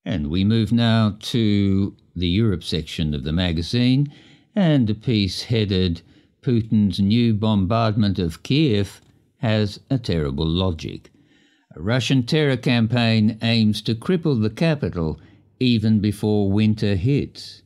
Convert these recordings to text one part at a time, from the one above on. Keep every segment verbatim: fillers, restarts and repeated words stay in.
And we move now to the Europe section of the magazine and a piece headed "Putin's new bombardment of Kiev has a terrible logic. A Russian terror campaign aims to cripple the capital even before winter hits."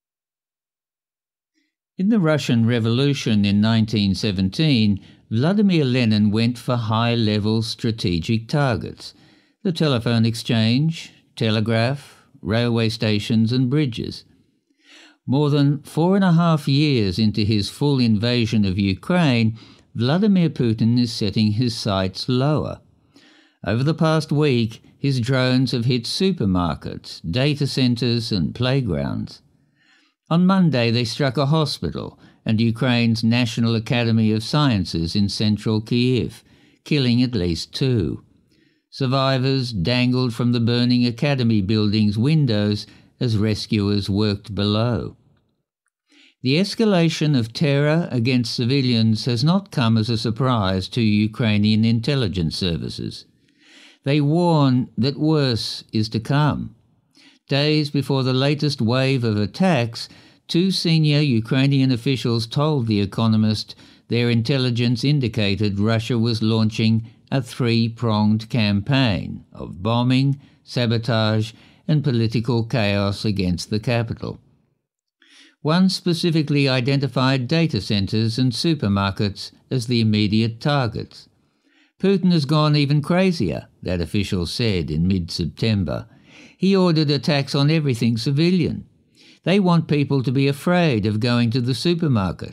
In the Russian Revolution in nineteen seventeen, Vladimir Lenin went for high-level strategic targets: the telephone exchange, telegraph, railway stations and bridges. More than four and a half years into his full invasion of Ukraine, Vladimir Putin is setting his sights lower. Over the past week, his drones have hit supermarkets, data centres and playgrounds. On Monday, they struck a hospital and Ukraine's National Academy of Sciences in central Kyiv, killing at least two. Survivors dangled from the burning academy building's windows as rescuers worked below. The escalation of terror against civilians has not come as a surprise to Ukrainian intelligence services. They warn that worse is to come. Days before the latest wave of attacks, two senior Ukrainian officials told The Economist their intelligence indicated Russia was launching a three-pronged campaign of bombing, sabotage and political chaos against the capital. One specifically identified data centres and supermarkets as the immediate targets. Putin has gone even crazier, that official said in mid-September. He ordered attacks on everything civilian. They want people to be afraid of going to the supermarket.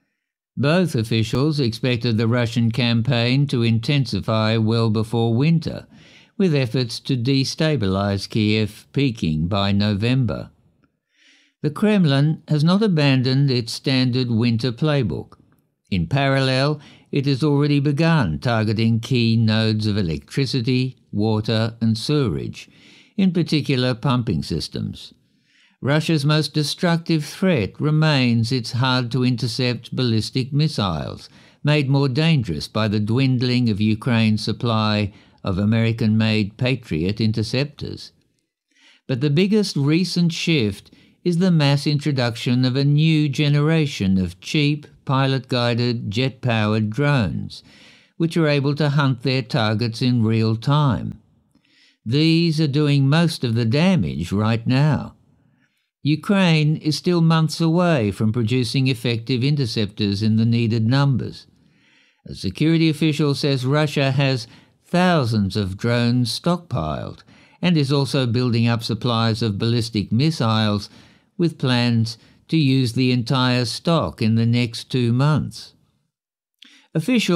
Both officials expected the Russian campaign to intensify well before winter, with efforts to destabilise Kiev peaking by November. The Kremlin has not abandoned its standard winter playbook. In parallel, it has already begun targeting key nodes of electricity, water and sewerage, in particular pumping systems. Russia's most destructive threat remains its hard-to-intercept ballistic missiles, made more dangerous by the dwindling of Ukraine's supply of American-made Patriot interceptors. But the biggest recent shift is the mass introduction of a new generation of cheap, pilot-guided, jet-powered drones, which are able to hunt their targets in real time. These are doing most of the damage right now. Ukraine is still months away from producing effective interceptors in the needed numbers. A security official says Russia has thousands of drones stockpiled and is also building up supplies of ballistic missiles with plans to use the entire stock in the next two months. Officials